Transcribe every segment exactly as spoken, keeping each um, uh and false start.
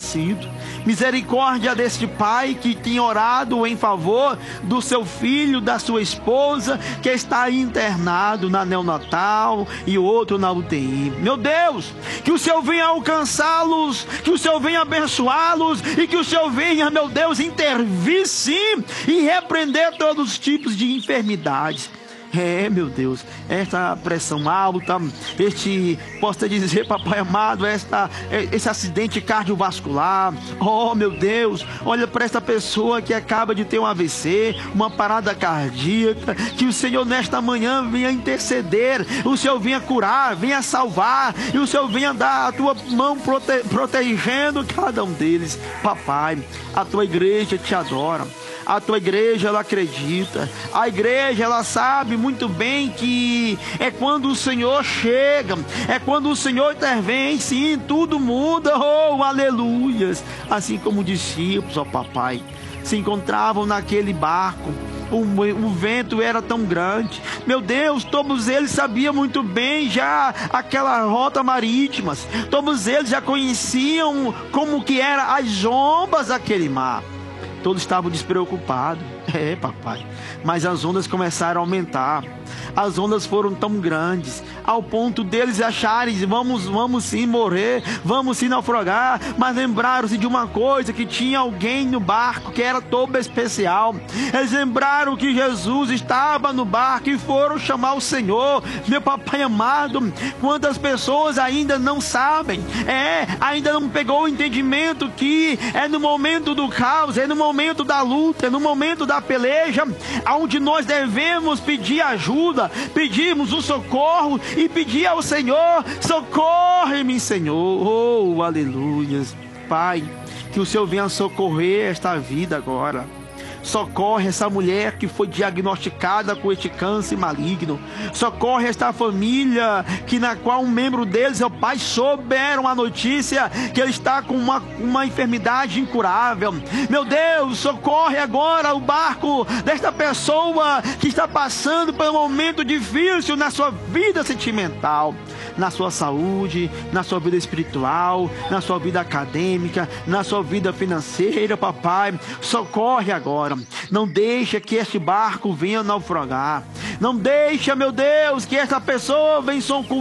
falecido. Misericórdia deste pai que tem orado em favor do seu filho, da sua esposa, que está internado na neonatal e outro na U T I. Meu Deus, que o Senhor venha alcançá-los, que o Senhor venha abençoá-los e que o Senhor venha, meu Deus, intervir sim e repreender todos os tipos de enfermidades. É, meu Deus, esta pressão alta, este, posso dizer, papai amado, esta, esse acidente cardiovascular, oh meu Deus, olha para esta pessoa que acaba de ter um A V C, uma parada cardíaca, que o Senhor nesta manhã venha interceder, o Senhor venha curar, venha salvar, e o Senhor venha dar a tua mão prote protegendo cada um deles. Papai, a tua igreja te adora. A tua igreja, ela acredita. A igreja, ela sabe muito bem que é quando o Senhor chega, é quando o Senhor intervém, sim, tudo muda, oh, aleluias. Assim como os discípulos, ó papai, se encontravam naquele barco. O, o vento era tão grande, meu Deus, todos eles sabiam muito bem já aquela rota marítima, todos eles já conheciam como que eram as ondas daquele mar. Todos estavam despreocupados. É, papai. Mas as ondas começaram a aumentar. As ondas foram tão grandes, ao ponto deles acharem, vamos, vamos sim morrer, vamos sim naufragar. Mas lembraram-se de uma coisa, que tinha alguém no barco que era todo especial. Eles lembraram que Jesus estava no barco e foram chamar o Senhor. Meu papai amado, quantas pessoas ainda não sabem, é, ainda não pegou o entendimento que é no momento do caos, é no momento da luta, é no momento da peleja, onde nós devemos pedir ajuda, pedirmos o socorro e pedir ao Senhor: socorre-me, Senhor. Oh, aleluias. Pai, que o Senhor venha socorrer esta vida agora. Socorre essa mulher que foi diagnosticada com este câncer maligno. Socorre esta família que na qual um membro deles, o pai, souberam a notícia que ele está com uma, uma enfermidade incurável. Meu Deus, socorre agora o barco desta pessoa que está passando por um momento difícil na sua vida sentimental, na sua saúde, na sua vida espiritual, na sua vida acadêmica, na sua vida financeira. Papai, socorre agora. Não deixa que este barco venha naufragar. Não deixa, meu Deus, que esta pessoa venha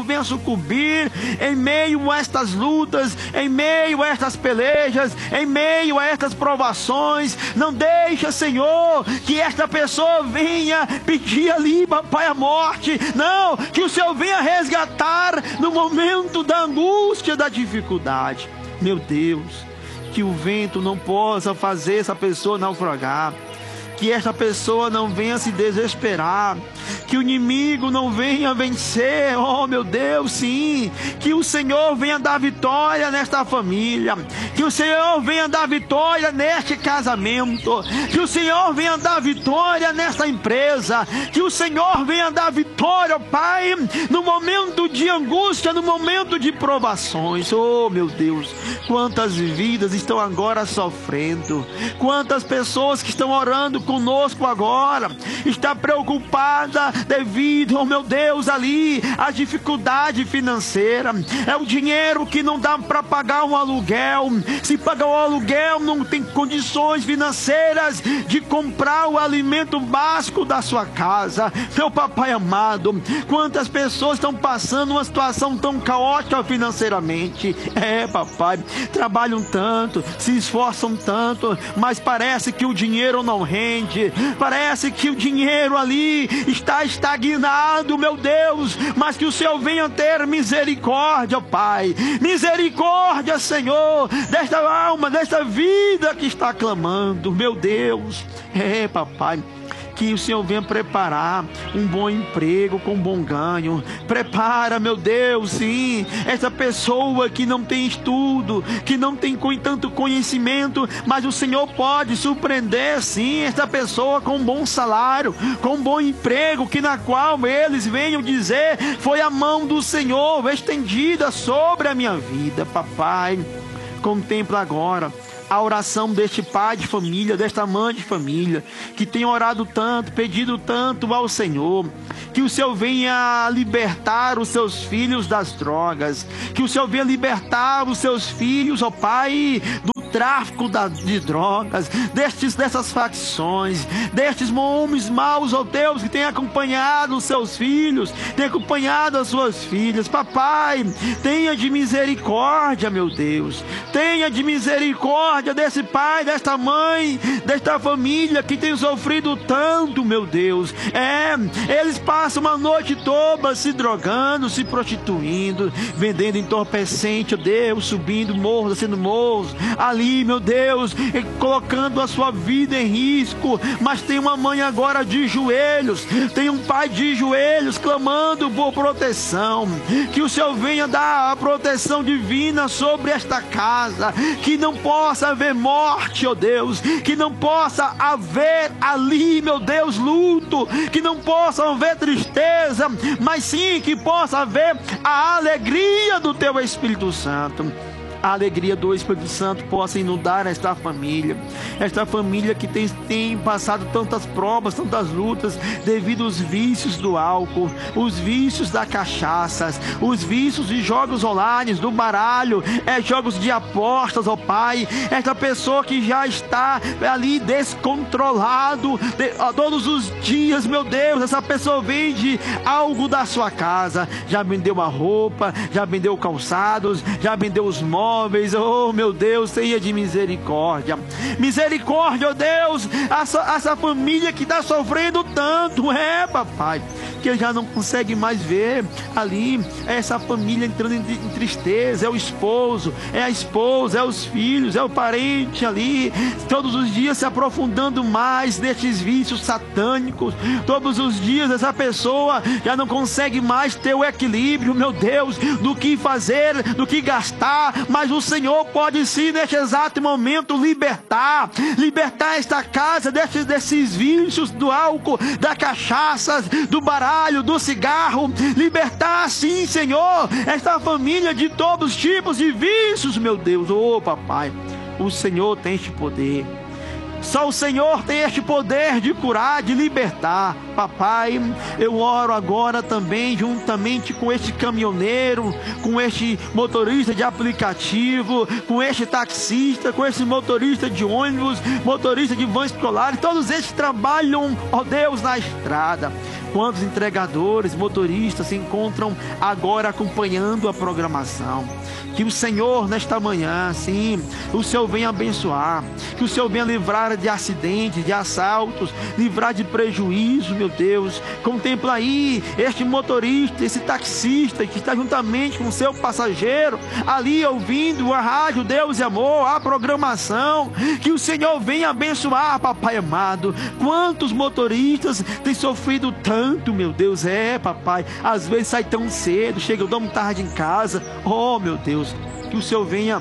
sucumbir em meio a estas lutas, em meio a estas pelejas, em meio a estas provações. Não deixa, Senhor, que esta pessoa venha pedir ali, papai, a morte. Não, que o Senhor venha resgatar no momento da angústia, da dificuldade. Meu Deus, que o vento não possa fazer essa pessoa naufragar, que esta pessoa não venha se desesperar, que o inimigo não venha vencer. Oh meu Deus, sim, que o Senhor venha dar vitória nesta família, que o Senhor venha dar vitória neste casamento, que o Senhor venha dar vitória nesta empresa, que o Senhor venha dar vitória, Pai, no momento de angústia, no momento de provações. Oh meu Deus, quantas vidas estão agora sofrendo, quantas pessoas que estão orando conosco agora, está preocupada devido, oh meu Deus, ali a dificuldade financeira, é o dinheiro que não dá para pagar um aluguel. Se pagar o aluguel, não tem condições financeiras de comprar o alimento básico da sua casa. Meu papai amado, quantas pessoas estão passando uma situação tão caótica financeiramente. É, papai, trabalham tanto, se esforçam tanto, mas parece que o dinheiro não rende. Parece que o dinheiro ali está estagnado, meu Deus, mas que o Senhor venha ter misericórdia, Pai, misericórdia, Senhor, desta alma, desta vida que está clamando, meu Deus. É, papai, que o Senhor venha preparar um bom emprego com bom ganho. Prepara, meu Deus, sim, essa pessoa que não tem estudo, que não tem tanto conhecimento, mas o Senhor pode surpreender, sim, essa pessoa com um bom salário, com um bom emprego, que na qual eles venham dizer: foi a mão do Senhor estendida sobre a minha vida. Papai, contempla agora a oração deste pai de família, desta mãe de família, que tem orado tanto, pedido tanto ao Senhor, que o Senhor venha libertar os seus filhos das drogas, que o Senhor venha libertar os seus filhos, ó Pai, do tráfico da, de drogas, destes, dessas facções, destes homens maus, ó Deus, que tem acompanhado os seus filhos, tem acompanhado as suas filhas. Papai, tenha de misericórdia, meu Deus, tenha de misericórdia desse pai, desta mãe, desta família que tem sofrido tanto, meu Deus. É, eles passam uma noite toda se drogando, se prostituindo, vendendo entorpecente, ó Deus, subindo morros, descendo morros, ali, meu Deus, colocando a sua vida em risco. Mas tem uma mãe agora de joelhos, tem um pai de joelhos clamando por proteção, que o Senhor venha dar a proteção divina sobre esta casa, que não possa haver morte, ó Deus, que não possa haver ali, meu Deus, luto, que não possa haver tristeza, mas sim que possa haver a alegria do Teu Espírito Santo. A alegria do Espírito Santo possa inundar esta família, esta família que tem, tem passado tantas provas, tantas lutas, devido aos vícios do álcool, os vícios da cachaça, os vícios de jogos online, do baralho, é, jogos de apostas, ó Pai. Esta pessoa que já está ali descontrolado, de, ó, todos os dias, meu Deus, essa pessoa vende algo da sua casa, já vendeu a roupa, já vendeu calçados, já vendeu os móveis. Oh, meu Deus, tenha de misericórdia. Misericórdia, ó Deus, essa, essa família que está sofrendo tanto, é, papai, que já não consegue mais ver ali essa família entrando em, em tristeza. É o esposo, é a esposa, é os filhos, é o parente ali, todos os dias se aprofundando mais nestes vícios satânicos. Todos os dias essa pessoa já não consegue mais ter o equilíbrio, meu Deus, do que fazer, do que gastar. Mas o Senhor pode sim, neste exato momento, libertar, libertar esta casa desses, desses vícios do álcool, da cachaça, do baralho, do cigarro. Libertar sim, Senhor, esta família de todos os tipos de vícios, meu Deus. Oh, papai, o Senhor tem este poder. Só o Senhor tem este poder de curar, de libertar. Papai, eu oro agora também juntamente com este caminhoneiro, com este motorista de aplicativo, com este taxista, com este motorista de ônibus, motorista de van escolar. Todos eles trabalham, ó Deus, na estrada. Quantos entregadores, motoristas se encontram agora acompanhando a programação. Que o Senhor, nesta manhã, sim, o Senhor venha abençoar, que o Senhor venha livrar de acidentes, de assaltos, livrar de prejuízo, meu Deus. Contempla aí este motorista, esse taxista que está juntamente com o seu passageiro, ali ouvindo a rádio Deus e Amor, a programação. Que o Senhor venha abençoar, papai amado. Quantos motoristas têm sofrido tanto, meu Deus, é, papai, às vezes sai tão cedo, chega tão tarde em casa. Oh, meu Deus, que o Senhor venha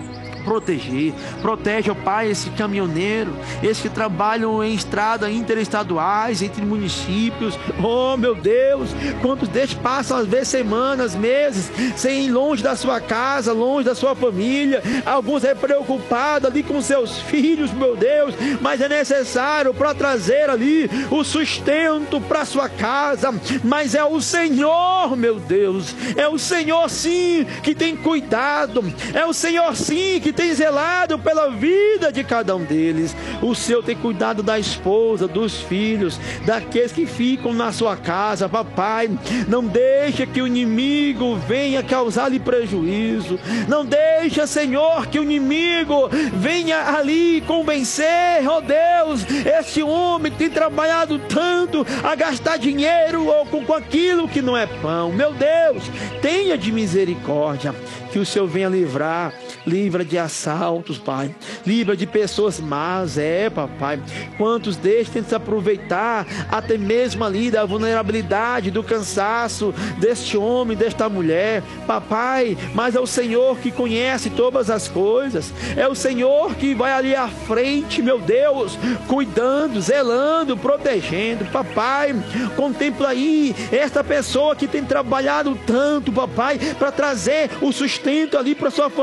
proteger, protege, ó Pai, esse caminhoneiro, esses que trabalham em estradas interestaduais, entre municípios. Oh, meu Deus, quantos destes passam às vezes semanas, meses, sem ir longe da sua casa, longe da sua família. Alguns é preocupado ali com seus filhos, meu Deus, mas é necessário para trazer ali o sustento para sua casa. Mas é o Senhor, meu Deus, é o Senhor sim que tem cuidado, é o Senhor sim que tem zelado pela vida de cada um deles. O Senhor tem cuidado da esposa, dos filhos, daqueles que ficam na sua casa. Papai, não deixa que o inimigo venha causar-lhe prejuízo. Não deixa, Senhor, que o inimigo venha ali convencer, ó Deus, este homem que tem trabalhado tanto a gastar dinheiro ou com, com aquilo que não é pão. Meu Deus, tenha de misericórdia. Que o Senhor venha livrar, livra de assaltos, Pai, livra de pessoas más, é, papai. Quantos deles tentam se aproveitar até mesmo ali da vulnerabilidade, do cansaço deste homem, desta mulher, papai. Mas é o Senhor que conhece todas as coisas, é o Senhor que vai ali à frente, meu Deus, cuidando, zelando, protegendo. Papai, contempla aí esta pessoa que tem trabalhado tanto, papai, para trazer o sustento ali para sua família.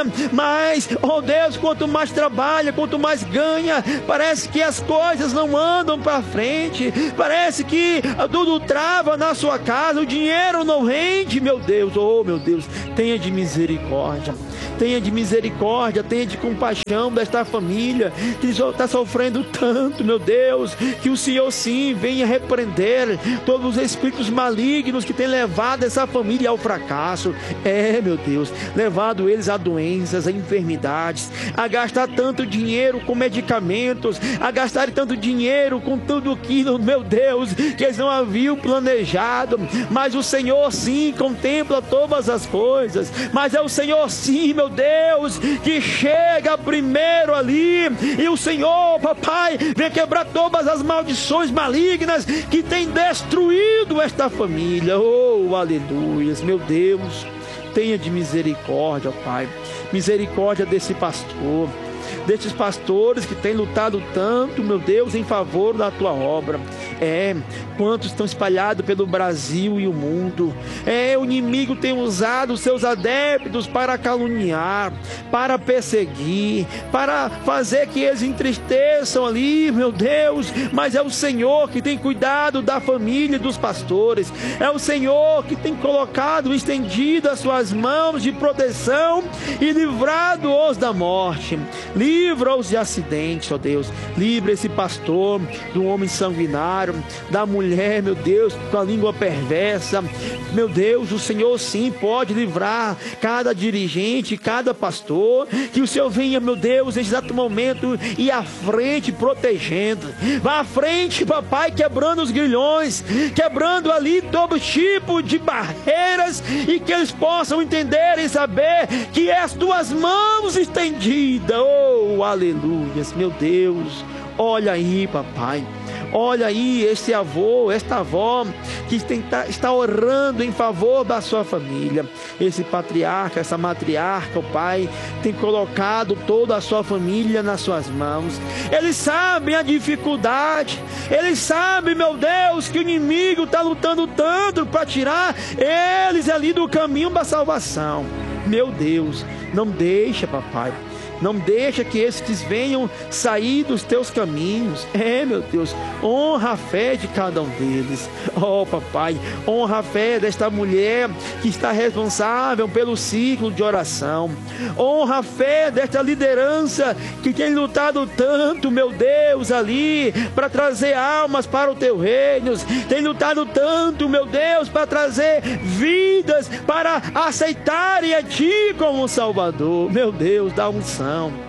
mas, oh Deus, quanto mais trabalha, quanto mais ganha, parece que as coisas não andam para frente, parece que tudo trava na sua casa, o dinheiro não rende, meu Deus, oh meu Deus, tenha de misericórdia. Tenha de misericórdia, tenha de compaixão desta família que está sofrendo tanto, meu Deus, que o Senhor sim venha repreender todos os espíritos malignos que têm levado essa família ao fracasso. É, meu Deus, levado eles a doenças, a enfermidades, a gastar tanto dinheiro com medicamentos, a gastar tanto dinheiro com tudo aquilo, meu Deus, que eles não haviam planejado, mas o Senhor sim contempla todas as coisas, mas é o Senhor sim, meu Deus, que chega primeiro ali, e o Senhor, papai, vem quebrar todas as maldições malignas que tem destruído esta família. Oh, aleluias, meu Deus, tenha de misericórdia, Pai, misericórdia desse pastor, destes pastores que têm lutado tanto, meu Deus, em favor da tua obra. É, quantos estão espalhados pelo Brasil e o mundo. É, o inimigo tem usado os seus adeptos para caluniar, para perseguir, para fazer que eles entristeçam ali, meu Deus, mas é o Senhor que tem cuidado da família e dos pastores, é o Senhor que tem colocado, estendido as suas mãos de proteção e livrado-os da morte. Livra-os de acidentes, ó Deus, livra esse pastor do homem sanguinário, da mulher, meu Deus, com a língua perversa, meu Deus, o Senhor sim pode livrar cada dirigente, cada pastor, que o Senhor venha, meu Deus, nesse exato momento, e à frente protegendo, vá à frente, papai, quebrando os grilhões, quebrando ali todo tipo de barreiras, e que eles possam entender e saber que é as tuas mãos estendidas. Oh, aleluias, meu Deus, olha aí, papai, olha aí este avô, esta avó que está, está orando em favor da sua família. Esse patriarca, essa matriarca, o pai, tem colocado toda a sua família nas suas mãos. Eles sabem a dificuldade, eles sabem, meu Deus, que o inimigo está lutando tanto para tirar eles ali do caminho da salvação. Meu Deus, não deixa, papai, não deixa que estes venham sair dos teus caminhos. É, meu Deus, honra a fé de cada um deles. Oh, papai, honra a fé desta mulher que está responsável pelo ciclo de oração. Honra a fé desta liderança que tem lutado tanto, meu Deus, ali para trazer almas para o teu reino. Tem lutado tanto, meu Deus, para trazer vidas, para aceitarem a ti como Salvador. Meu Deus, dá unção,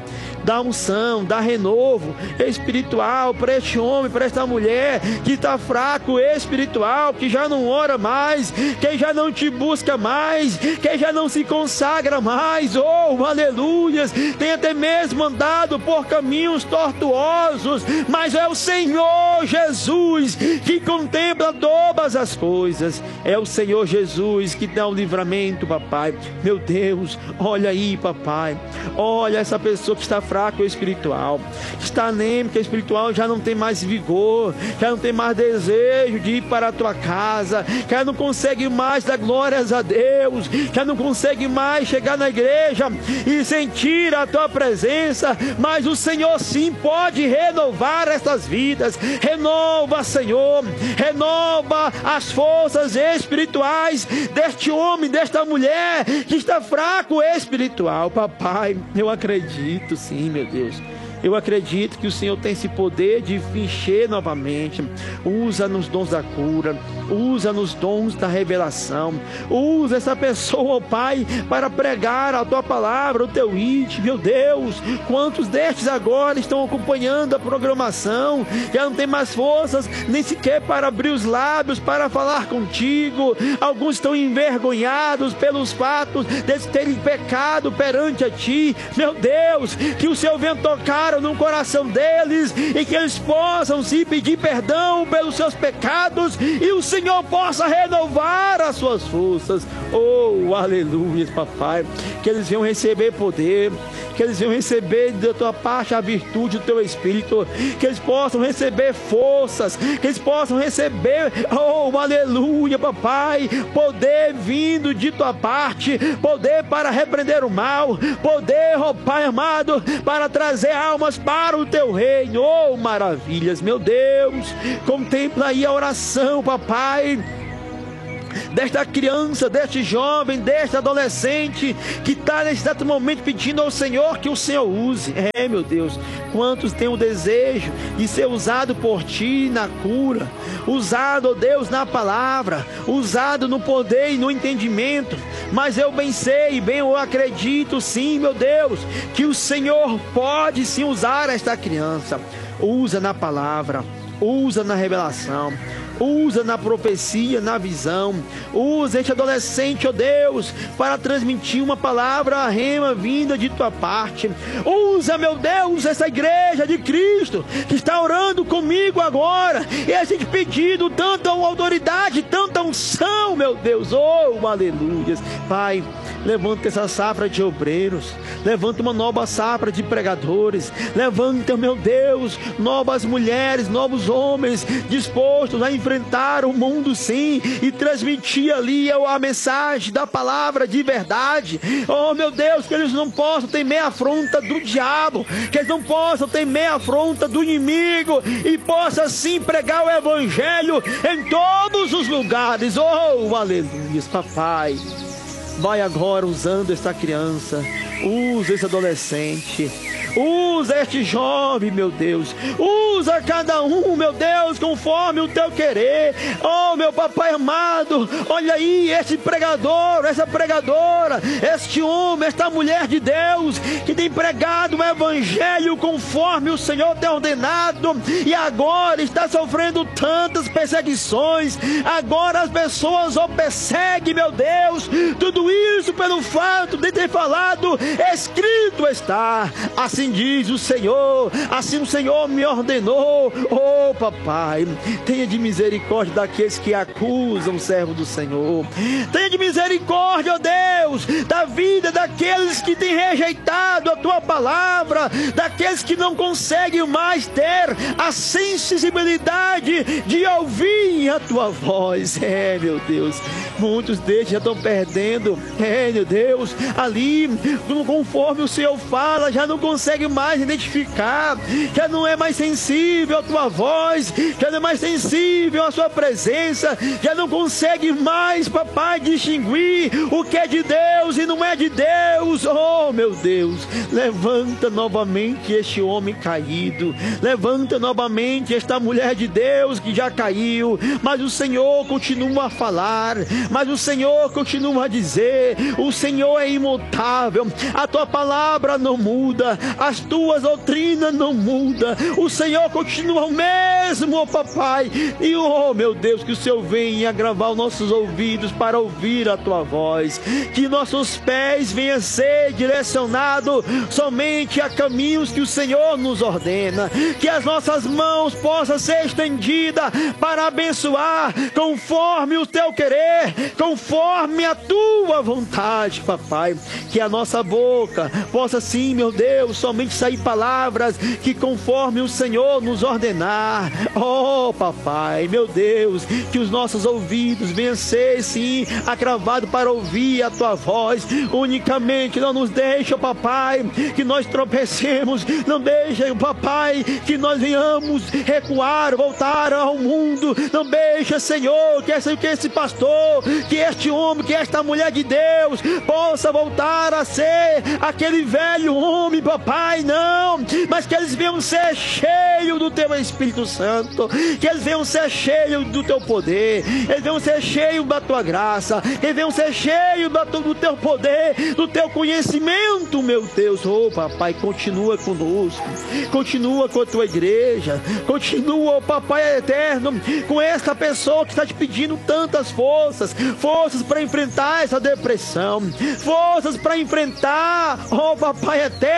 dá unção, dá renovo espiritual para este homem, para esta mulher que está fraco espiritual, que já não ora mais, que já não te busca mais, que já não se consagra mais. Oh, aleluias, tem até mesmo andado por caminhos tortuosos, mas é o Senhor Jesus que contempla todas as coisas. É o Senhor Jesus que dá o livramento, papai. Meu Deus, olha aí, papai, olha essa pessoa que está fraca fraco espiritual, está anêmica espiritual, já não tem mais vigor, já não tem mais desejo de ir para a tua casa, já não consegue mais dar glórias a Deus, já não consegue mais chegar na igreja e sentir a tua presença, mas o Senhor sim pode renovar essas vidas. Renova, Senhor, renova as forças espirituais deste homem, desta mulher que está fraco espiritual. Papai, eu acredito sim, meu Deus, eu acredito que o Senhor tem esse poder de encher novamente. Usa nos dons da cura, usa nos dons da revelação, usa essa pessoa, Pai, para pregar a tua palavra, o teu íntimo. Meu Deus, quantos destes agora estão acompanhando a programação, já não tem mais forças nem sequer para abrir os lábios para falar contigo. Alguns estão envergonhados pelos fatos de terem pecado perante a ti. Meu Deus, que o Senhor venha tocar no coração deles e que eles possam se pedir perdão pelos seus pecados e o Senhor possa renovar as suas forças. Oh, aleluia, papai, que eles venham receber poder, que eles venham receber da tua parte a virtude do teu Espírito, que eles possam receber forças, que eles possam receber, oh, aleluia, papai, poder vindo de tua parte, poder para repreender o mal, poder, oh Pai amado, para trazer almas para o teu reino. Oh, maravilhas, meu Deus, contempla aí a oração, papai, desta criança, deste jovem, deste adolescente que está nesse exato momento pedindo ao Senhor que o Senhor use. É, meu Deus, quantos têm o desejo de ser usado por Ti na cura, usado, ó Deus, na palavra, usado no poder e no entendimento, mas eu bem sei, bem eu acredito sim, meu Deus, que o Senhor pode sim usar esta criança. Usa na palavra, usa na revelação, usa na profecia, na visão, usa este adolescente, ó Deus, para transmitir uma palavra rema vinda de tua parte. Usa, meu Deus, essa igreja de Cristo que está orando comigo agora, e a gente pedindo tanta autoridade, tanta unção, meu Deus, oh, aleluias. Pai, levanta essa safra de obreiros, levanta uma nova safra de pregadores, levanta, meu Deus, novas mulheres, novos homens dispostos a enfrentar o mundo sim, e transmitir ali a mensagem da palavra de verdade. Oh, meu Deus, que eles não possam temer a afronta do diabo, que eles não possam temer a afronta do inimigo, e possa sim pregar o evangelho em todos os lugares. Oh, aleluia, papai. Vai agora usando esta criança, usa esse adolescente, usa este jovem, meu Deus, usa cada um, meu Deus, conforme o teu querer. Oh, meu papai amado, olha aí, este pregador, essa pregadora, este homem, esta mulher de Deus, que tem pregado o evangelho conforme o Senhor tem ordenado, e agora está sofrendo tantas perseguições. Agora as pessoas o perseguem, meu Deus, tudo isso pelo fato de ter falado, escrito está, assim diz o Senhor, assim o Senhor me ordenou. Oh, papai, tenha de misericórdia daqueles que acusam o servo do Senhor, tenha de misericórdia, ó Deus, da vida daqueles que têm rejeitado a tua palavra, daqueles que não conseguem mais ter a sensibilidade de ouvir a tua voz. É, meu Deus, muitos deles já estão perdendo, é, meu Deus, ali, conforme o Senhor fala, já não consegue mais identificar, já não é mais sensível à tua voz, já não é mais sensível à sua presença, já não consegue mais, papai, distinguir o que é de Deus e não é de Deus. Oh, meu Deus, levanta novamente este homem caído, levanta novamente esta mulher de Deus que já caiu, mas o Senhor continua a falar, mas o Senhor continua a dizer, o Senhor é imutável, a tua palavra não muda, as tuas doutrinas não mudam, o Senhor continua o mesmo, oh papai, e oh meu Deus, que o Senhor venha gravar os nossos ouvidos para ouvir a tua voz, que nossos pés venham ser direcionados somente a caminhos que o Senhor nos ordena, que as nossas mãos possam ser estendidas para abençoar conforme o teu querer, conforme a tua vontade, papai, que a nossa boca possa sim, meu Deus, somente sair palavras que conforme o Senhor nos ordenar. Oh, papai, meu Deus, que os nossos ouvidos venham ser sim agravados para ouvir a tua voz unicamente. Não nos deixa, papai, que nós tropecemos, não deixa, papai, que nós venhamos recuar, voltar ao mundo, não deixa, Senhor, que esse, que esse pastor, que este homem, que esta mulher de Deus possa voltar a ser aquele velho homem, papai, não, mas que eles venham ser cheios do teu Espírito Santo, que eles venham ser cheios do teu poder, eles venham ser cheios da tua graça, eles venham ser cheios do teu poder, do teu conhecimento, meu Deus. Oh, papai, continua conosco, continua com a tua igreja, continua, oh, papai eterno, com esta pessoa que está te pedindo tantas forças, forças para enfrentar essa depressão, forças para enfrentar, oh, papai eterno,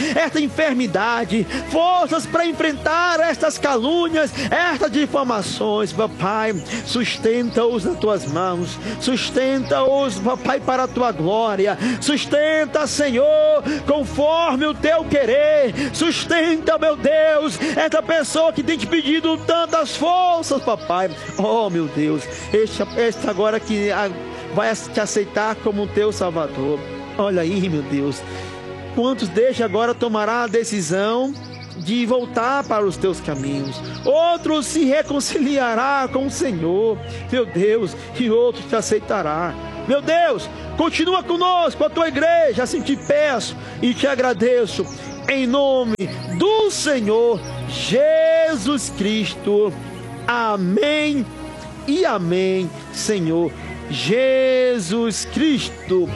esta enfermidade, forças para enfrentar estas calúnias, estas difamações, papai. Sustenta-os nas tuas mãos, sustenta-os, papai, para a tua glória, sustenta, Senhor, conforme o teu querer, sustenta, meu Deus, esta pessoa que tem te pedido tantas forças, papai. Oh, meu Deus, este, este agora que vai te aceitar como teu Salvador. Olha aí, meu Deus, quantos desde agora tomará a decisão de voltar para os teus caminhos, outros se reconciliará com o Senhor, meu Deus, e outros te aceitará. Meu Deus, continua conosco, a tua igreja, assim te peço e te agradeço, em nome do Senhor Jesus Cristo. Amém e amém, Senhor Jesus Cristo.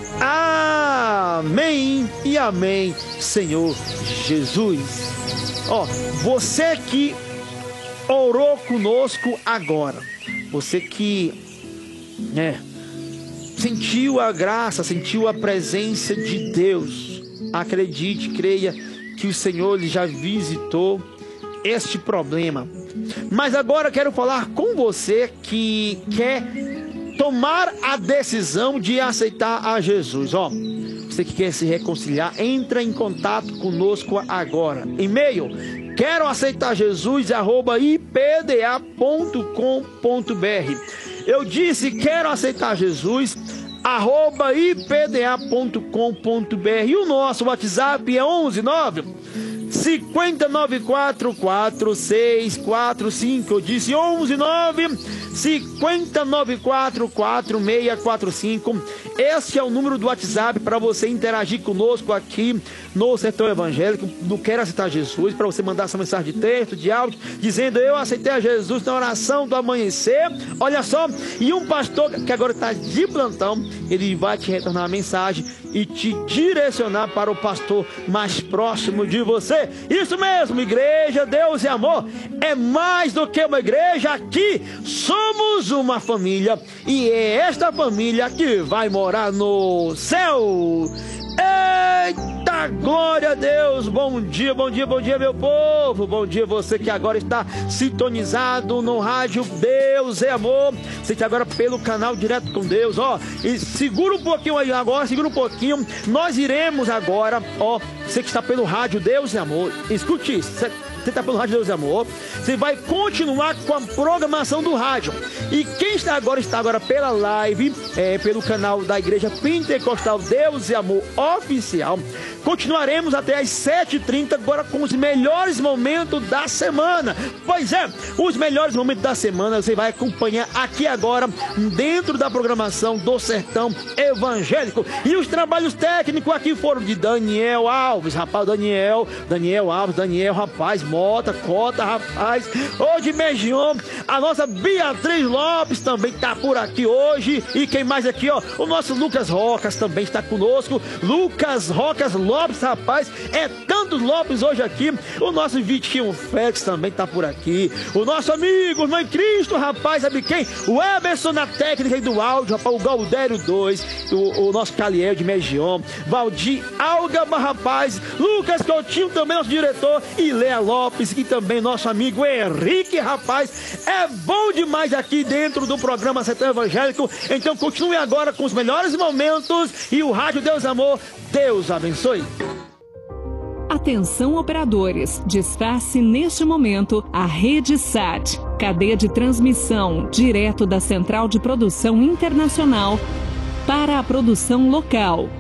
Amém e amém, Senhor Jesus. Ó, você que orou conosco agora, você que, né, sentiu a graça, sentiu a presença de Deus, acredite, creia que o Senhor lhe já visitou este problema. Mas agora quero falar com você que quer tomar a decisão de aceitar a Jesus. Ó, você que quer se reconciliar, entra em contato conosco agora. E-mail: quero aceitar Jesus arroba i p d a ponto com ponto b r. Eu disse quero aceitar Jesus arroba i p d a ponto com ponto b r. E o nosso WhatsApp é onze nove cinco nove quatro quatro seis quatro cinco. Eu disse onze nove cinco nove quatro quatro seis quatro cinco. Este é o número do WhatsApp para você interagir conosco aqui no Sertão Evangélico, no Quero Aceitar Jesus, para você mandar essa mensagem de texto, de áudio, dizendo eu aceitei a Jesus na oração do amanhecer. Olha só, e um pastor que agora está de plantão, ele vai te retornar a mensagem e te direcionar para o pastor mais próximo de você. Isso mesmo, igreja Deus e Amor é mais do que uma igreja. Aqui somos uma família, e é esta família que vai morar no céu. Eita, glória a Deus. Bom dia, bom dia, bom dia, meu povo. Bom dia você que agora está sintonizado no rádio Deus é Amor. Você que agora pelo canal Direto com Deus, ó. E segura um pouquinho aí agora, segura um pouquinho. Nós iremos agora, ó. Você que está pelo rádio Deus é Amor, escute isso. Você Você está pelo rádio Deus e Amor, você vai continuar com a programação do rádio. E quem está agora, está agora pela live, é, pelo canal da Igreja Pentecostal Deus e Amor Oficial. Continuaremos até às sete e trinta agora com os melhores momentos da semana. Pois é, os melhores momentos da semana você vai acompanhar aqui agora, dentro da programação do Sertão Evangélico. E os trabalhos técnicos aqui foram de Daniel Alves, rapaz, Daniel, Daniel Alves, Daniel, rapaz, Mota, Cota, rapaz, hoje Megion, a nossa Beatriz Lopes também está por aqui hoje. E quem mais aqui, ó, o nosso Lucas Rocas também está conosco. Lucas Rocas Lopes, rapaz, é tantos Lopes hoje aqui. O nosso Vitinho Félix também está por aqui. O nosso amigo, irmão Cristo, rapaz, sabe quem? O Emerson na técnica e do áudio, rapaz, o Galdério dois, o, o nosso Caliel de Megion, Valdir Algaba, rapaz, Lucas Coutinho também, nosso diretor, e Lea Lopes, e também nosso amigo Henrique, rapaz. É bom demais aqui dentro do programa Sertão Evangélico. Então continue agora com os melhores momentos e o Rádio Deus Amor. Deus abençoe. Atenção, operadores, despace neste momento a Rede Sat, cadeia de transmissão direto da Central de Produção Internacional para a produção local.